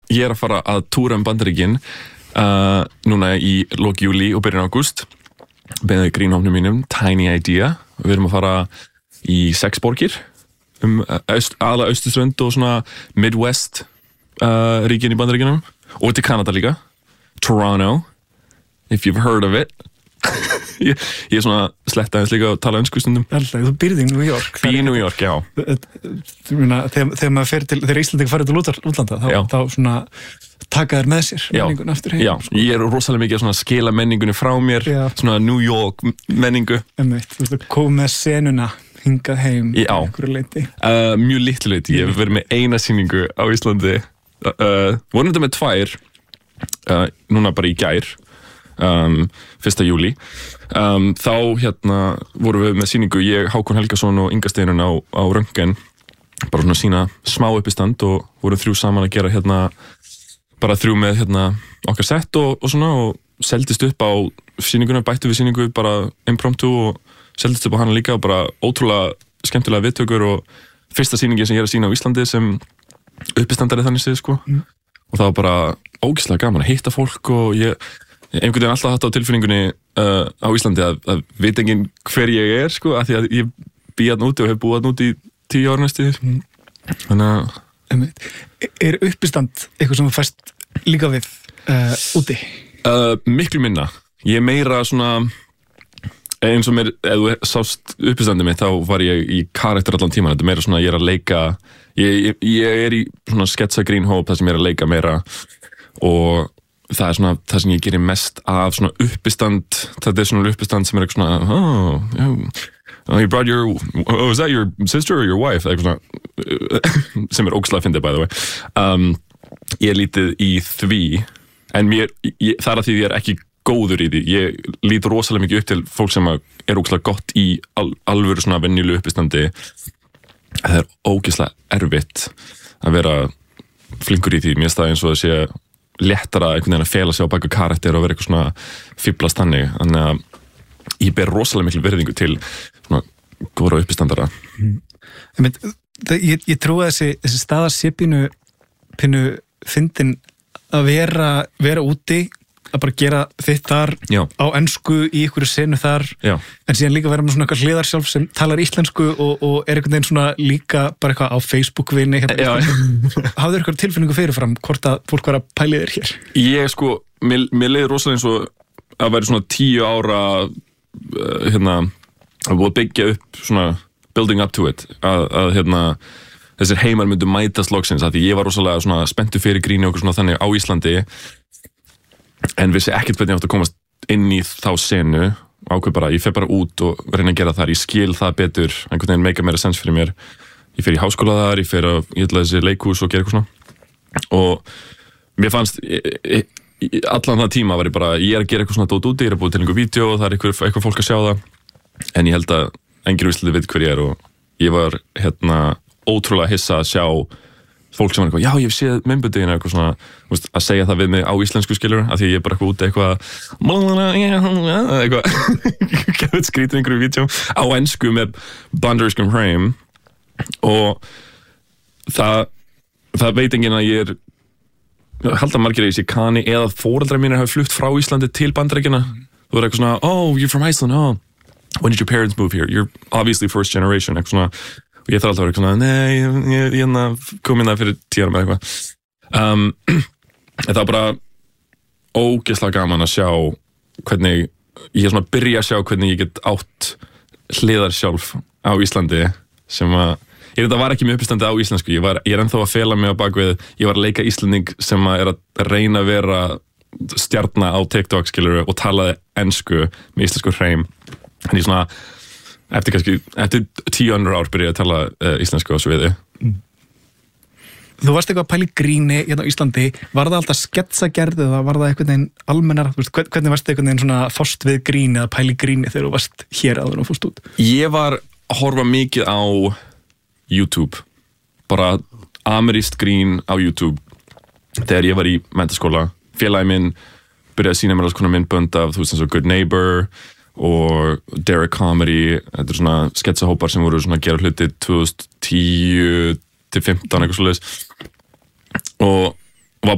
ég að fara að túra Bandaríkin núna í lok júlí og byrjun ágúst með grínhópnum mínum, Tiny Idea. Við erum að fara í 6 borgir aðalega austurströnd og svona Midwest ríkin í Bandaríkjunum og til Kanada líka, Toronto, if you've heard of it. ég svona sletta eins líka að tala önsku stundum. Alltaf, þú býrð í New York. Í New York, já. Þegar maður fer til, þegar Íslandingar farið til útlanda, þá svona taka þær með sér menningun aftur heim. Já, ég rosalega mikið að skila menningunni frá mér, svona New York menningu. Þú veist, koma með senuna hingað heim í einhverju leyti. Mjög litlu leyti, ég hef verið með eina sýningu á Íslandi, vonandi með 2, núna bara í gær, 1. júlí. Þá vorum við með sýningu, ég, Hákon Helgason og Inga Steinun á Röntgen, bara svona sína smá uppistand og vorum 3 saman að gera bara 3 með okkar sett og svona og seldist upp á sýninguna, bættu við sýningu bara impromptu og seldist upp á hana líka og bara ótrúlega skemmtilega viðtökur og fyrsta sýningi sem ég að sýna á Íslandi sem uppistandari þannig séð sko. Og það var bara ógeðslega gaman að hitta fólk og ég einhvern veginn alltaf þetta á tilfinningunni á Íslandi að veit enginn hver ég er sko, af því að ég bý þarna úti og hef búið þarna úti í 10 ára næstu. Þannig að Er uppistand eitthvað sem þú fæst líka við úti? Miklu minna. Ég meira svona eins og mér, ef þú sást uppistandið mitt, þá var ég í karakter allan tíman. Þetta er meira svona, ég er að leika ég er í svona sketsa grínhóp þar sem ég er að leika meira og það er svona það sem ég gerir mest af svona uppistand. Þetta er svona uppistand sem er eitthvað svona you brought is that your sister or your wife? Eitthvað svona sem er ógeðslega fyndið by the way. Ég er lítið í því en það er að því ég er ekki góður í því. Ég lít rosalega mikið upp til fólk sem er ógeðslega gott í alvöru svona venjulegu uppistandi. Það er ógeðslega erfitt að vera flinkur í því. Mér finnst það eins og það sé léttara einhvern veginn að fela sig á baka karakter og vera eitthvað svona fíblast þannig. Þannig að ég ber rosalega miklu virðingu til svona góðra uppistandara. Ég trúi að þessi staða sé pínu fyndin að vera úti, að bara gera þitt þar á ensku í einhverju senu þar, en síðan líka vera með svona eitthvað hliðarsjálf sem talar íslensku og er einhvern veginn svona líka bara eitthvað á Facebook-vini. Hafðu eitthvað tilfinningu fyrirfram hvort að fólk var að pæli þér hér? Ég sko, mér leiði rosalega eins og að vera svona 10 ára að búið að byggja upp svona building up to it að þessir heimar myndu mætast loksins, af því ég var rosalega svona spenntur fyrir gríni og svona þannig á Íslandi en vissi ekkert hvernig ég átti að komast inn í þá senu, ákveð bara ég fer bara út og reyna að gera þar, ég skil það betur, einhvern veginn meika meira sens fyrir mér. Ég fer í háskóla þar, ég fer að þessi leikhús og gera eitthvað svona og mér fannst allan það tíma var ég bara, ég er að gera eitthvað svona dót úti, ég er að búið til einhver vídeo og það er eitthvað fólk að sjá það, en ég held að enginn á Íslandi veit hver ég er og ég var ótrúlega hissa að sjá fólk sem var eitthvað, já ég hef séð myndböndin eitthvað svona, að segja það við mig á íslensku skilur, af því ég er bara eitthvað úti eitthvað skrítið einhverju vídeo á ensku með bandarískum hreim og það veit enginn að ég held að margir að ég sé kani eða foreldrar mínir hafi flutt frá Íslandi til Bandaríkjanna. Þú er eitthvað svona, oh you're from Iceland, when did your parents move here? You're obviously first generation, eitthvað svona. Og ég þarf alltaf að vera eitthvað svona, nei, ég kom inn það fyrir 10 ára með eitthvað. Það var bara ógeðslega gaman að sjá hvernig, ég er svona að byrja að sjá hvernig ég get átt hliðarsjálf á Íslandi sem að, þetta var ekki með uppistandi á íslensku, ég er ennþá að fela mig á bakvið, ég var að leika Íslanding sem að er að reyna að vera stjarna á TikTok skilur og talaði ensku með íslensku hreim. En ég svona, eftir 10 önnur ár byrja að tala íslensku á sviði. Þú varst eitthvað að pæla í gríni hérna á Íslandi, var það alltaf sketsagerð eða var það einhvern veginn almennar, hvernig varst einhvern veginn svona fórst við gríni eða pæla í gríni þegar þú varst hér áður og fórst út? Ég var að horfa mikið á YouTube, bara amerískt grín á YouTube þegar ég var í menntaskóla. Félagi minn byrjaði að sýna mér alls konar myndbönd af, þú veist eins og Good Neighbor og Derek Comedy, þetta er svona sketsahópar sem voru svona að gera hluti 2010 til 15 eitthvað svoleiðis og